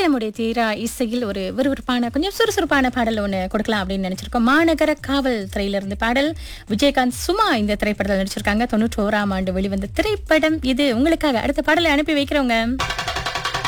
நம்முடைய தீரா இசையில் ஒரு விறுவிறுப்பான கொஞ்சம் சுறுசுறுப்பான பாடல் ஒண்ணு கொடுக்கலாம் அப்படின்னு நினைச்சிருக்கோம். மாநகர காவல் திரையிலிருந்து பாடல். விஜயகாந்த் சுமா இந்த திரைப்படத்தில் நடிச்சிருக்காங்க. 91ஆம் ஆண்டு வெளிவந்த திரைப்படம் இது. உங்களுக்காக அடுத்த பாடலை அனுப்பி வைக்கிறவங்க